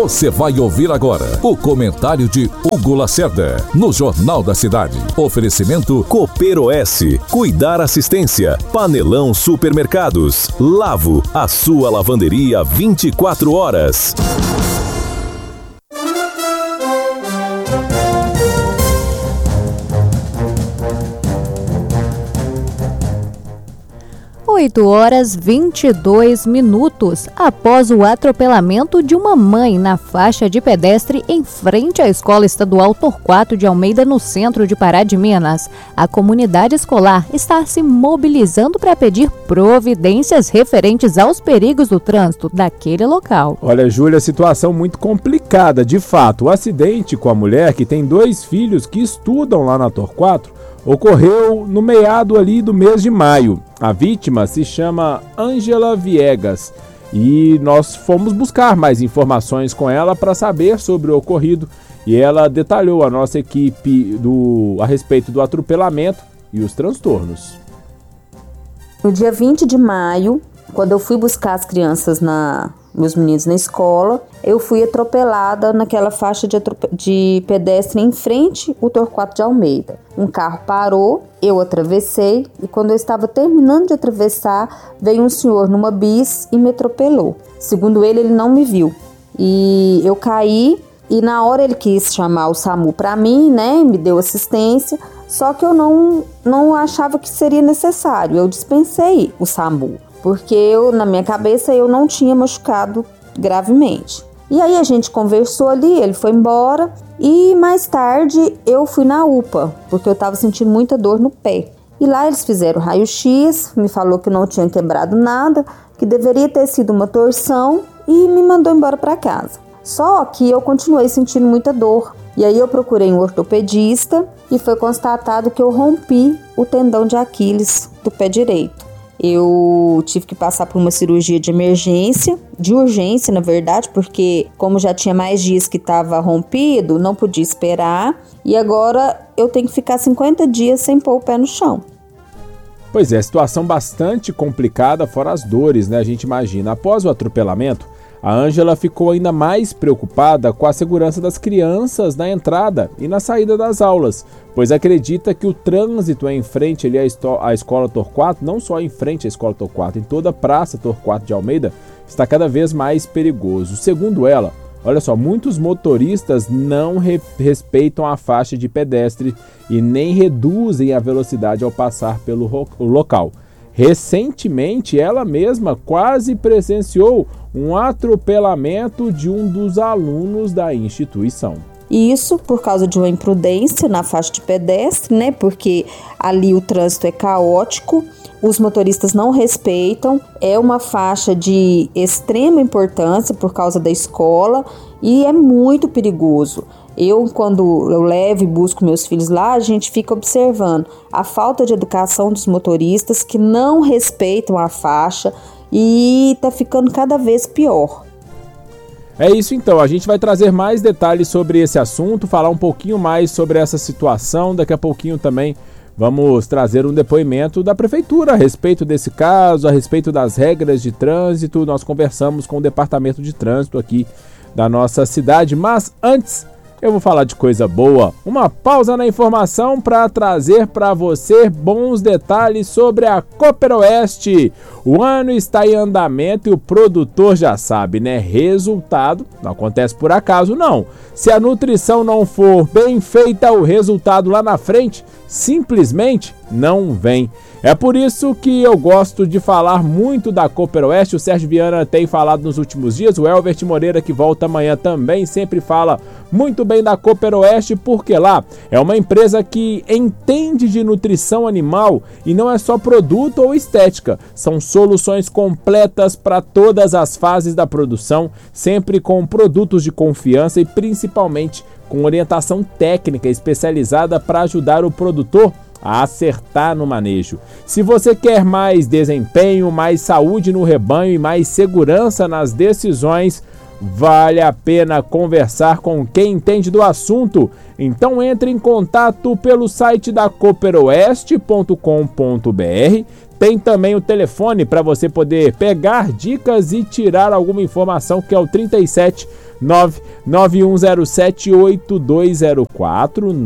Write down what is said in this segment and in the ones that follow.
Você vai ouvir agora o comentário de Hugo Lacerda, no Jornal da Cidade. Oferecimento Cooperoeste, Cuidar Assistência, Panelão Supermercados, Lavo, a sua lavanderia 24 horas. Oito horas 22 minutos após o atropelamento de uma mãe na faixa de pedestre em frente à Escola Estadual Torquato de Almeida, no centro de Pará de Minas. A comunidade escolar está se mobilizando para pedir providências referentes aos perigos do trânsito daquele local. Olha, Júlia, situação muito complicada. De fato, o acidente com a mulher que tem 2 filhos que estudam lá na Torquato ocorreu no meado ali do mês de maio. A vítima se chama Ângela Viegas e nós fomos buscar mais informações com ela para saber sobre o ocorrido e ela detalhou a nossa equipe a respeito do atropelamento e os transtornos. No dia 20 de maio, quando eu fui buscar as crianças, meus meninos na escola, eu fui atropelada naquela faixa de pedestre em frente ao Torquato de Almeida. Um carro parou, eu atravessei e quando eu estava terminando de atravessar, veio um senhor numa bis e me atropelou. Segundo ele não me viu. E eu caí e na hora ele quis chamar o SAMU para mim, né? Me deu assistência, só que eu não achava que seria necessário. Eu dispensei o SAMU, porque na minha cabeça eu não tinha machucado gravemente. E aí a gente conversou ali, ele foi embora e mais tarde eu fui na UPA, porque eu estava sentindo muita dor no pé. E lá eles fizeram raio-x, me falou que não tinha quebrado nada, que deveria ter sido uma torção e me mandou embora para casa. Só que eu continuei sentindo muita dor. E aí eu procurei um ortopedista e foi constatado que eu rompi o tendão de Aquiles do pé direito. Eu tive que passar por uma cirurgia de urgência, na verdade, porque como já tinha mais dias que estava rompido, não podia esperar. E agora eu tenho que ficar 50 dias sem pôr o pé no chão. Pois é, situação bastante complicada, fora as dores, né? A gente imagina. Após o atropelamento, a Ângela ficou ainda mais preocupada com a segurança das crianças na entrada e na saída das aulas, pois acredita que o trânsito em frente ali à Escola Torquato, não só em frente à Escola Torquato, em toda a Praça Torquato de Almeida, está cada vez mais perigoso. Segundo ela, olha só, muitos motoristas não respeitam a faixa de pedestre e nem reduzem a velocidade ao passar pelo local. Recentemente, ela mesma quase presenciou um atropelamento de um dos alunos da instituição. Isso por causa de uma imprudência na faixa de pedestre, né? Porque ali o trânsito é caótico, os motoristas não respeitam, é uma faixa de extrema importância por causa da escola e é muito perigoso. Quando eu levo e busco meus filhos lá, a gente fica observando a falta de educação dos motoristas que não respeitam a faixa e tá ficando cada vez pior. É isso então, a gente vai trazer mais detalhes sobre esse assunto, falar um pouquinho mais sobre essa situação, daqui a pouquinho também vamos trazer um depoimento da Prefeitura a respeito desse caso, a respeito das regras de trânsito. Nós conversamos com o Departamento de Trânsito aqui da nossa cidade, mas antes eu vou falar de coisa boa. Uma pausa na informação para trazer para você bons detalhes sobre a Cooperoeste. O ano está em andamento e o produtor já sabe, né? Resultado não acontece por acaso, não. Se a nutrição não for bem feita, o resultado lá na frente simplesmente não vem. É por isso que eu gosto de falar muito da Cooperoeste. O Sérgio Viana tem falado nos últimos dias, o Elbert Moreira, que volta amanhã, também sempre fala muito bem da Cooperoeste, porque lá é uma empresa que entende de nutrição animal e não é só produto ou estética, são soluções completas para todas as fases da produção, sempre com produtos de confiança e principalmente com orientação técnica especializada para ajudar o produtor a acertar no manejo. Se você quer mais desempenho, mais saúde no rebanho e mais segurança nas decisões, vale a pena conversar com quem entende do assunto. Então entre em contato pelo site da cooperoeste.com.br, tem também o telefone para você poder pegar dicas e tirar alguma informação, que é o 37 991078204,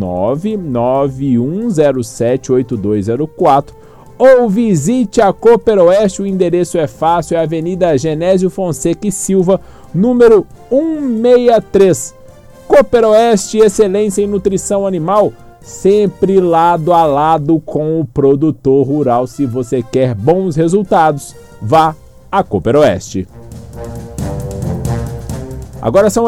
991078204, ou visite a Cooper Oeste. O endereço é fácil, é a Avenida Genésio Fonseca e Silva, número 163. Cooper Oeste, excelência em nutrição animal, sempre lado a lado com o produtor rural. Se você quer bons resultados, vá a Cooper Oeste. Agora são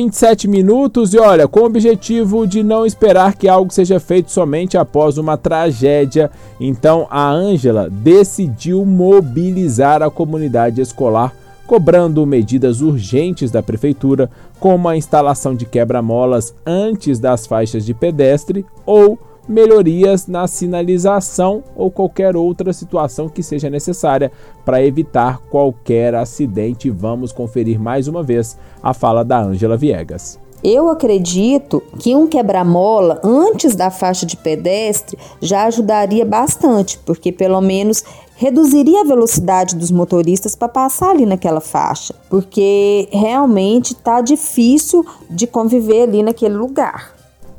8h27 e olha, com o objetivo de não esperar que algo seja feito somente após uma tragédia, então a Ângela decidiu mobilizar a comunidade escolar, cobrando medidas urgentes da prefeitura, como a instalação de quebra-molas antes das faixas de pedestre ou melhorias na sinalização ou qualquer outra situação que seja necessária para evitar qualquer acidente. Vamos conferir mais uma vez a fala da Ângela Viegas. Eu acredito que um quebra-mola antes da faixa de pedestre já ajudaria bastante, porque pelo menos reduziria a velocidade dos motoristas para passar ali naquela faixa, porque realmente está difícil de conviver ali naquele lugar.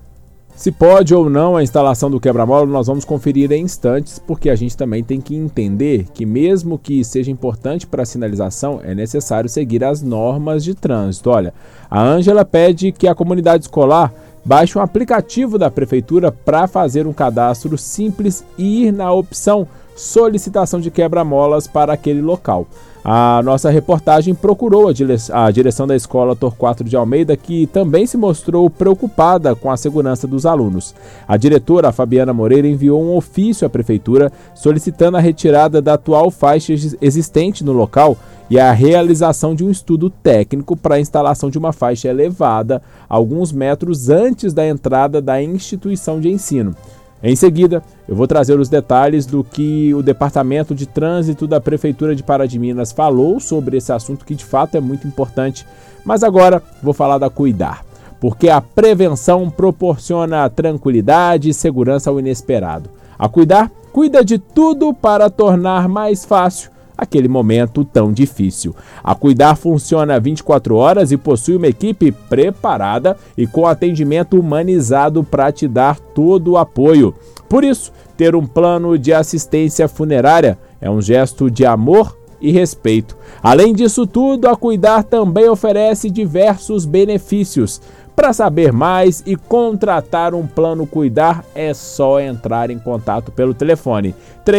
Se pode ou não a instalação do quebra-mola, nós vamos conferir em instantes, porque a gente também tem que entender que mesmo que seja importante para a sinalização, é necessário seguir as normas de trânsito. Olha, a Ângela pede que a comunidade escolar baixe um aplicativo da prefeitura para fazer um cadastro simples e ir na opção solicitação de quebra-molas para aquele local. A nossa reportagem procurou a direção da Escola Torquato de Almeida, que também se mostrou preocupada com a segurança dos alunos. A diretora, a Fabiana Moreira, enviou um ofício à prefeitura solicitando a retirada da atual faixa existente no local e a realização de um estudo técnico para a instalação de uma faixa elevada alguns metros antes da entrada da instituição de ensino. Em seguida, eu vou trazer os detalhes do que o Departamento de Trânsito da Prefeitura de Pará de Minas falou sobre esse assunto, que de fato é muito importante. Mas agora vou falar da Cuidar, porque a prevenção proporciona tranquilidade e segurança ao inesperado. A Cuidar cuida de tudo para tornar mais fácil aquele momento tão difícil. A Cuidar funciona 24 horas e possui uma equipe preparada e com atendimento humanizado para te dar todo o apoio. Por isso, ter um plano de assistência funerária é um gesto de amor e respeito. Além disso tudo, a Cuidar também oferece diversos benefícios. Para saber mais e contratar um plano Cuidar, é só entrar em contato pelo telefone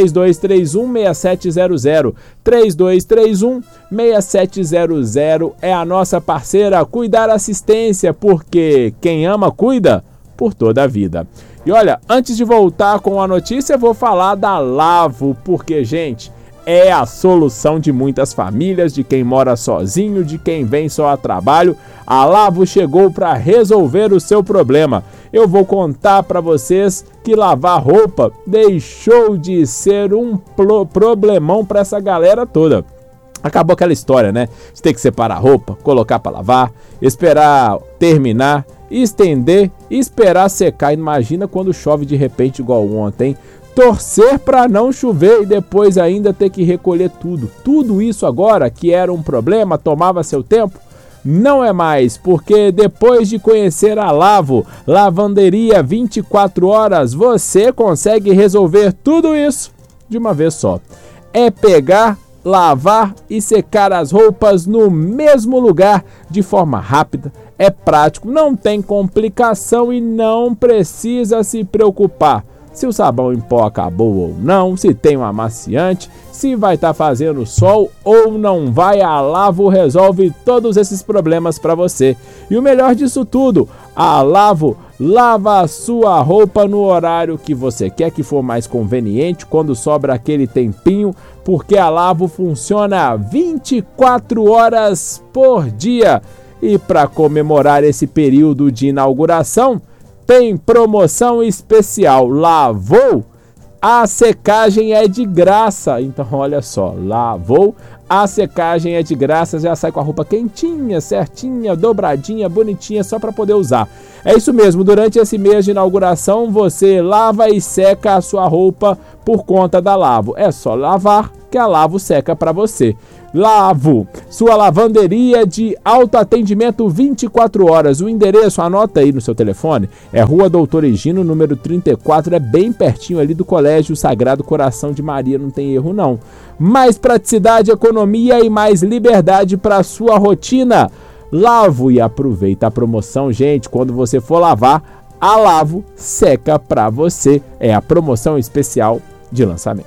3231-6700. 3231-6700 é a nossa parceira Cuidar Assistência, porque quem ama, cuida por toda a vida. E olha, antes de voltar com a notícia, vou falar da Lavo, porque, gente, é a solução de muitas famílias, de quem mora sozinho, de quem vem só a trabalho. A Lavo chegou para resolver o seu problema. Eu vou contar para vocês que lavar roupa deixou de ser um problemão para essa galera toda. Acabou aquela história, né? Você tem que separar a roupa, colocar para lavar, esperar terminar, estender e esperar secar. Imagina quando chove de repente igual ontem. Torcer para não chover e depois ainda ter que recolher tudo. Tudo isso agora, que era um problema, tomava seu tempo, não é mais, porque depois de conhecer a Lavo, lavanderia 24 horas, você consegue resolver tudo isso de uma vez só. É pegar, lavar e secar as roupas no mesmo lugar de forma rápida, é prático, não tem complicação e não precisa se preocupar se o sabão em pó acabou ou não, se tem um amaciante, se vai estar fazendo sol ou não vai. A Lavo resolve todos esses problemas para você. E o melhor disso tudo, a Lavo lava a sua roupa no horário que você quer, que for mais conveniente, quando sobra aquele tempinho, porque a Lavo funciona 24 horas por dia. E para comemorar esse período de inauguração, tem promoção especial. Lavou? A secagem é de graça. Então olha só, lavou, a secagem é de graça, já sai com a roupa quentinha, certinha, dobradinha, bonitinha, só para poder usar. É isso mesmo, durante esse mês de inauguração você lava e seca a sua roupa por conta da Lavo. É só lavar que a Lavo seca para você. Lavo, sua lavanderia de autoatendimento 24 horas. O endereço, anota aí no seu telefone, é Rua Doutor Higino, número 34, é bem pertinho ali do Colégio Sagrado Coração de Maria, não tem erro não. Mais praticidade, economia e mais liberdade para a sua rotina. Lavo e aproveita a promoção, gente, quando você for lavar, a Lavo seca para você. É a promoção especial de lançamento.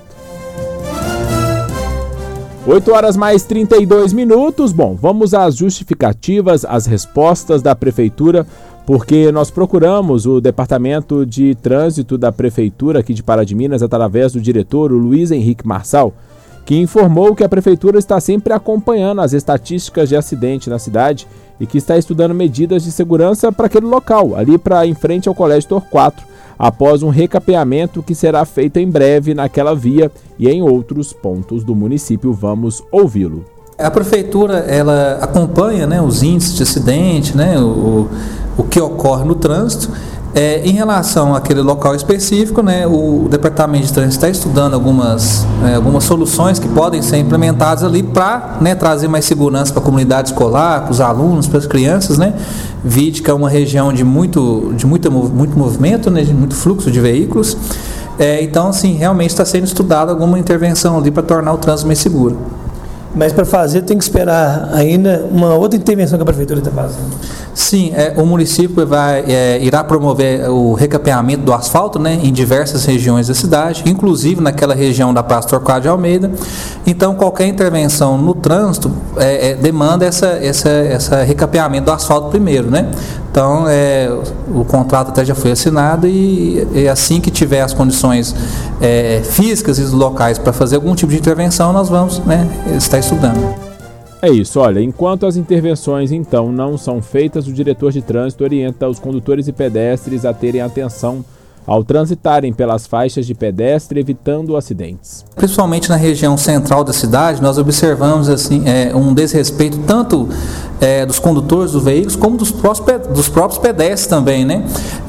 8 horas mais 32 minutos. Bom, vamos às justificativas, às respostas da Prefeitura, porque nós procuramos o Departamento de Trânsito da Prefeitura aqui de Pará de Minas, através do diretor, o Luiz Henrique Marçal, que informou que a Prefeitura está sempre acompanhando as estatísticas de acidente na cidade e que está estudando medidas de segurança para aquele local, ali em frente ao Colégio Torquato, após um recapeamento que será feito em breve naquela via e em outros pontos do município. Vamos ouvi-lo. A Prefeitura, ela acompanha, né, os índices de acidente, né, o que ocorre no trânsito. Em relação àquele local específico, né, o Departamento de Trânsito está estudando algumas soluções que podem ser implementadas ali para, né, trazer mais segurança para a comunidade escolar, para os alunos, para as crianças, né, vide que é uma região de muito movimento, né, de muito fluxo de veículos. Então, assim, realmente está sendo estudada alguma intervenção ali para tornar o trânsito mais seguro. Mas para fazer tem que esperar ainda uma outra intervenção que a Prefeitura está fazendo. Sim, o município irá promover o recapeamento do asfalto, né, em diversas regiões da cidade, inclusive naquela região da Praça Torquato de Almeida. Então, qualquer intervenção no trânsito demanda essa recapeamento do asfalto primeiro, né? Então, o contrato até já foi assinado e assim que tiver as condições físicas e locais para fazer algum tipo de intervenção, nós vamos, né, estar estudando. É isso, olha, enquanto as intervenções então não são feitas, o diretor de trânsito orienta os condutores e pedestres a terem atenção ao transitarem pelas faixas de pedestre, evitando acidentes. Principalmente na região central da cidade, nós observamos assim, um desrespeito tanto dos condutores dos veículos, como dos próprios pedestres também, né?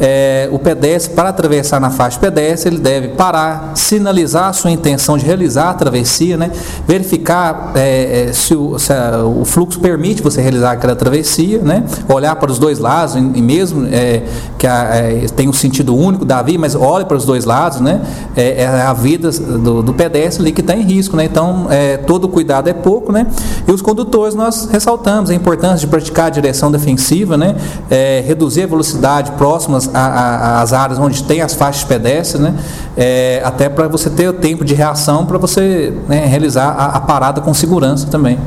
O pedestre, para atravessar na faixa pedestre, ele deve parar, sinalizar a sua intenção de realizar a travessia, né? Verificar se o fluxo permite você realizar aquela travessia, né? Olhar para os dois lados, e mesmo que tem um sentido único da via, mas olhe para os dois lados, né? É a vida do pedestre ali que está em risco, né? Então, todo cuidado é pouco, né? E os condutores, nós ressaltamos a importância de praticar a direção defensiva, né? Reduzir a velocidade próximas às áreas onde tem as faixas pedestres, né? Até para você ter o tempo de reação para você, né, realizar a parada com segurança também.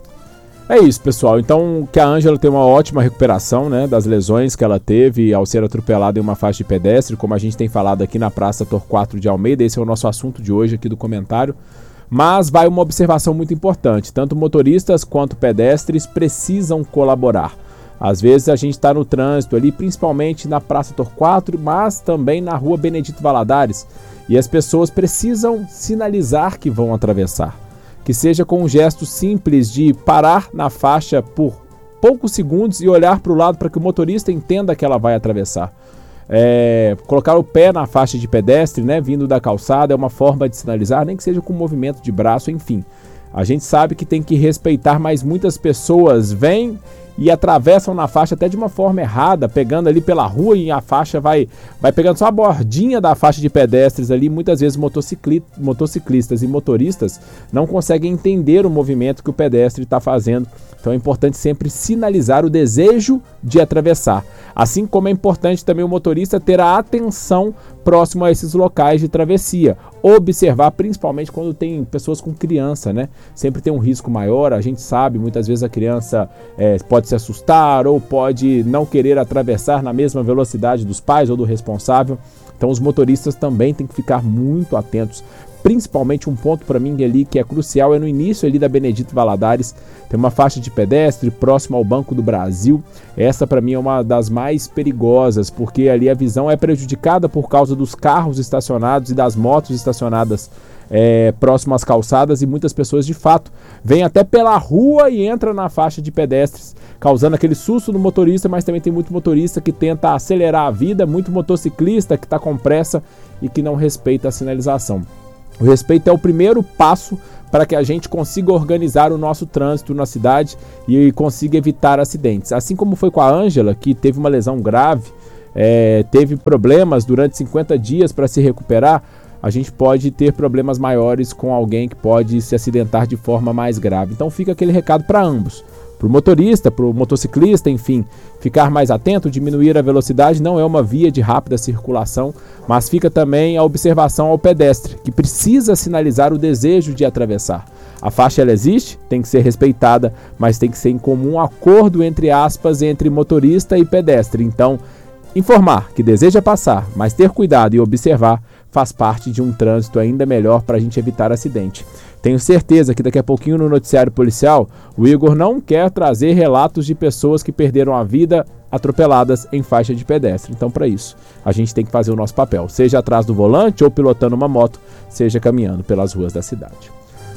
É isso, pessoal. Então, que a Ângela tenha uma ótima recuperação, né, das lesões que ela teve ao ser atropelada em uma faixa de pedestre, como a gente tem falado aqui na Praça Torquato de Almeida. Esse é o nosso assunto de hoje aqui do comentário. Mas vai uma observação muito importante. Tanto motoristas quanto pedestres precisam colaborar. Às vezes a gente está no trânsito ali, principalmente na Praça Torquato, mas também na Rua Benedito Valadares. E as pessoas precisam sinalizar que vão atravessar. Que seja com um gesto simples de parar na faixa por poucos segundos e olhar para o lado para que o motorista entenda que ela vai atravessar. Colocar o pé na faixa de pedestre, né, vindo da calçada, é uma forma de sinalizar, nem que seja com movimento de braço, enfim. A gente sabe que tem que respeitar, mas muitas pessoas vêm e atravessam na faixa até de uma forma errada, pegando ali pela rua e a faixa vai pegando só a bordinha da faixa de pedestres ali. Muitas vezes motociclistas e motoristas não conseguem entender o movimento que o pedestre está fazendo. Então é importante sempre sinalizar o desejo de atravessar. Assim como é importante também o motorista ter a atenção próximo a esses locais de travessia. Observar, principalmente quando tem pessoas com criança, né? Sempre tem um risco maior, a gente sabe, muitas vezes a criança pode se assustar ou pode não querer atravessar na mesma velocidade dos pais ou do responsável. Então os motoristas também têm que ficar muito atentos, principalmente um ponto para mim ali que é crucial, é no início ali da Benedito Valadares, tem uma faixa de pedestre próximo ao Banco do Brasil. Essa para mim é uma das mais perigosas, porque ali a visão é prejudicada por causa dos carros estacionados e das motos estacionadas próximo às calçadas, e muitas pessoas de fato vêm até pela rua e entram na faixa de pedestres, causando aquele susto no motorista, mas também tem muito motorista que tenta acelerar a vida, muito motociclista que está com pressa e que não respeita a sinalização. O respeito é o primeiro passo para que a gente consiga organizar o nosso trânsito na cidade e consiga evitar acidentes. Assim como foi com a Ângela, que teve uma lesão grave, teve problemas durante 50 dias para se recuperar, a gente pode ter problemas maiores com alguém que pode se acidentar de forma mais grave. Então fica aquele recado para ambos. Para o motorista, para o motociclista, enfim, ficar mais atento, diminuir a velocidade. Não é uma via de rápida circulação, mas fica também a observação ao pedestre, que precisa sinalizar o desejo de atravessar. A faixa ela existe, tem que ser respeitada, mas tem que ser em comum acordo, entre aspas, entre motorista e pedestre. Então, informar que deseja passar, mas ter cuidado e observar faz parte de um trânsito ainda melhor para a gente evitar acidente. Tenho certeza que daqui a pouquinho no noticiário policial, o Igor não quer trazer relatos de pessoas que perderam a vida atropeladas em faixa de pedestre. Então, para isso, a gente tem que fazer o nosso papel, seja atrás do volante ou pilotando uma moto, seja caminhando pelas ruas da cidade.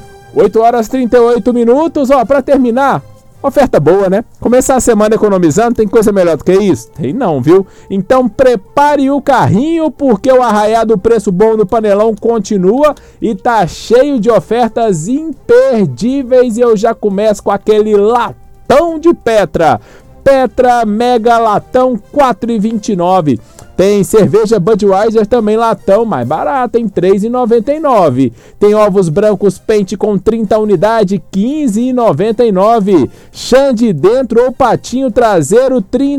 8h38, para terminar, oferta boa, né? Começar a semana economizando, tem coisa melhor do que isso? Tem não, viu? Então prepare o carrinho, porque o arraiar do preço bom no Panelão continua e tá cheio de ofertas imperdíveis. E eu já começo com aquele latão de Petra. Petra Mega Latão 4,29. Tem cerveja Budweiser também latão, mais barata, em 3,99. Tem ovos brancos Pente com 30 unidades, 15,99. Xande dentro ou patinho traseiro,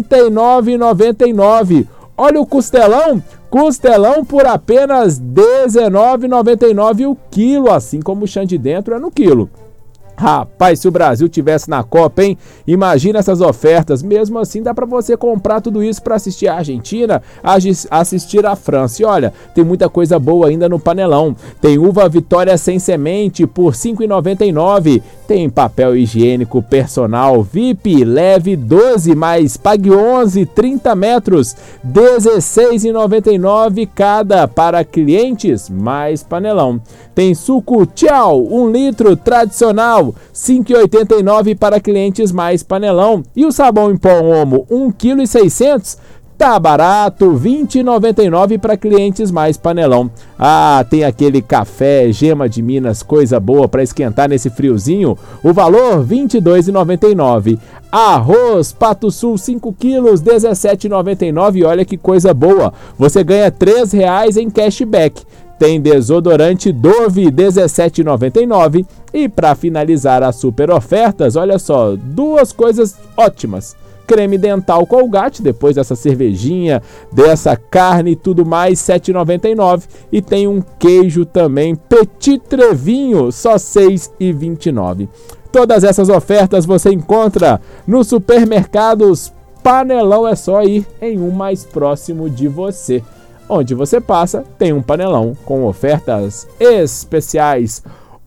39,99. Olha o costelão por apenas 19,99 o quilo, assim como o Xande dentro é no quilo. Rapaz, se o Brasil tivesse na Copa, hein? Imagina essas ofertas. Mesmo assim, dá para você comprar tudo isso para assistir a Argentina, assistir a França. E olha, tem muita coisa boa ainda no Panelão. Tem uva Vitória sem semente por R$ 5,99. Tem papel higiênico personal VIP leve 12, mais pague 11, 30 metros, R$ 16,99 cada para clientes mais Panelão. Tem suco Tchau, 1 litro tradicional, R$ 5,89 para clientes mais Panelão. E o sabão em pó Omo, 1,6 kg, tá barato, R$ 20,99 para clientes mais Panelão. Ah, tem aquele café Gema de Minas, coisa boa para esquentar nesse friozinho. O valor, R$ 22,99. Arroz Pato Sul 5 quilos, R$ 17,99. E olha que coisa boa, você ganha R$ 3 em cashback. Tem desodorante Dove, R$ 17,99. E para finalizar as super ofertas, olha só, duas coisas ótimas. Creme dental Colgate, depois dessa cervejinha, dessa carne e tudo mais, R$ 7,99. E tem um queijo também, Petit Trevinho, só R$ 6,29. Todas essas ofertas você encontra nos supermercados Panelão. É só ir em um mais próximo de você. Onde você passa, tem um Panelão com ofertas especiais.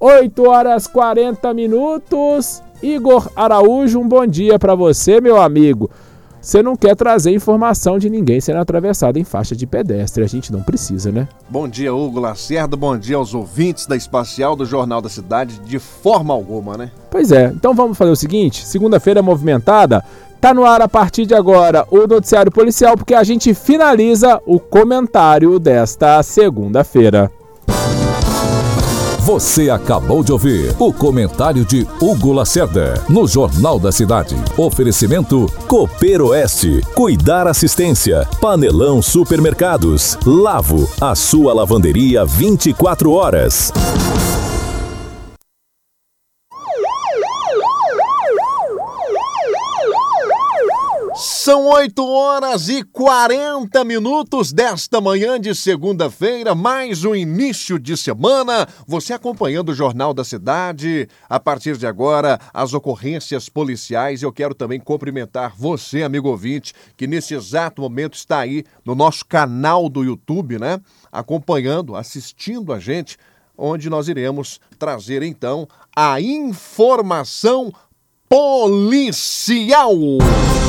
8h40. Igor Araújo, um bom dia para você, meu amigo. Você não quer trazer informação de ninguém sendo atravessado em faixa de pedestre. A gente não precisa, né? Bom dia, Hugo Lacerda. Bom dia aos ouvintes da Espacial do Jornal da Cidade. De forma alguma, né? Pois é. Então vamos fazer o seguinte. Segunda-feira movimentada. Tá no ar a partir de agora o noticiário policial, porque a gente finaliza o comentário desta segunda-feira. Você acabou de ouvir o comentário de Hugo Lacerda no Jornal da Cidade. Oferecimento Cooper Oeste, Cuidar Assistência, Panelão Supermercados, Lavo, a sua lavanderia 24 horas. São 8h40 desta manhã de segunda-feira, mais um início de semana. Você acompanhando o Jornal da Cidade. A partir de agora, as ocorrências policiais. Eu quero também cumprimentar você, amigo ouvinte, que nesse exato momento está aí no nosso canal do YouTube, né? Acompanhando, assistindo a gente onde nós iremos trazer então a informação policial.